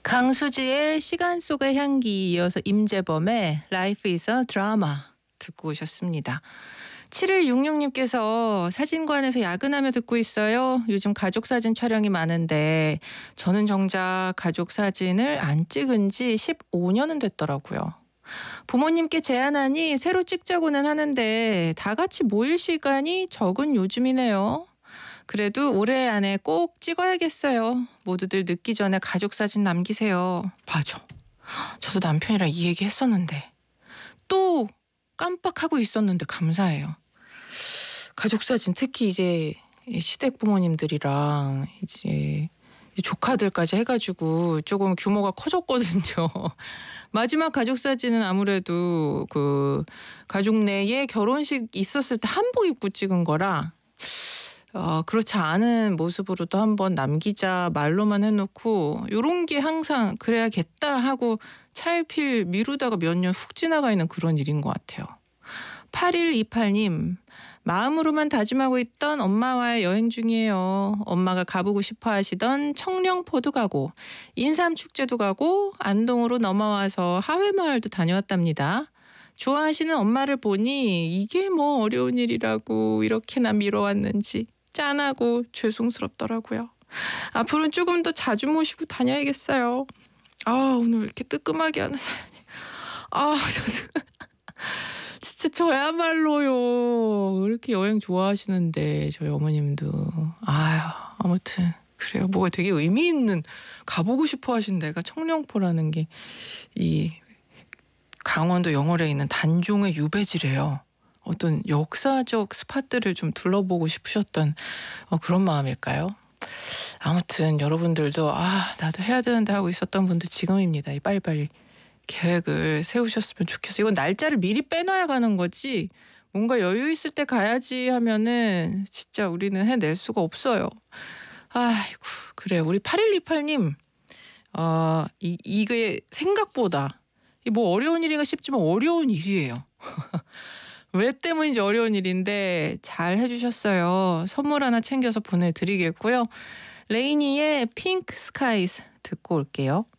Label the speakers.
Speaker 1: 강수지의 시간 속의 향기 이어서 임재범의 Life is a Drama 듣고 오셨습니다. 7166님께서 사진관에서 야근하며 듣고 있어요. 요즘 가족 사진 촬영이 많은데 저는 정작 가족 사진을 안 찍은 지 15년은 됐더라고요. 부모님께 제안하니 새로 찍자고는 하는데 다 같이 모일 시간이 적은 요즘이네요. 그래도 올해 안에 꼭 찍어야겠어요. 모두들 늦기 전에 가족 사진 남기세요. 맞아. 저도 남편이랑 이 얘기 했었는데 또 깜빡하고 있었는데 감사해요. 가족 사진 특히 이제 시댁 부모님들이랑 이제 조카들까지 해가지고 조금 규모가 커졌거든요. 마지막 가족 사진은 아무래도 그 가족 내에 결혼식 있었을 때 한복 입고 찍은 거라 그렇지 않은 모습으로도 한번 남기자 말로만 해놓고 요런 게 항상 그래야겠다 하고 차일피일 미루다가 몇 년 훅 지나가 있는 그런 일인 것 같아요. 8128님 마음으로만 다짐하고 있던 엄마와의 여행 중이에요. 엄마가 가보고 싶어 하시던 청령포도 가고 인삼축제도 가고 안동으로 넘어와서 하회마을도 다녀왔답니다. 좋아하시는 엄마를 보니 이게 뭐 어려운 일이라고 이렇게나 미뤄왔는지 짠하고 죄송스럽더라고요. 앞으로는 조금 더 자주 모시고 다녀야겠어요. 오늘 이렇게 뜨끔하게 하는 사연이. 저도 진짜 저야말로요. 이렇게 여행 좋아하시는데 저희 어머님도 아무튼 그래요. 뭐가 되게 의미 있는 가보고 싶어 하신 데가 청령포라는 게 이 강원도 영월에 있는 단종의 유배지래요. 어떤 역사적 스팟들을 좀 둘러보고 싶으셨던 그런 마음일까요? 아무튼 여러분들도 나도 해야 되는데 하고 있었던 분들 지금입니다. 빨리빨리 계획을 세우셨으면 좋겠어요. 이건 날짜를 미리 빼놔야 가는 거지 뭔가 여유 있을 때 가야지 하면은 진짜 우리는 해낼 수가 없어요. 아이고 그래요. 우리 8128님 이게 생각보다 뭐 어려운 일인가 싶지만 어려운 일이에요. 왜 때문인지 어려운 일인데 잘 해주셨어요. 선물 하나 챙겨서 보내드리겠고요. 레이니의 핑크 스카이스 듣고 올게요.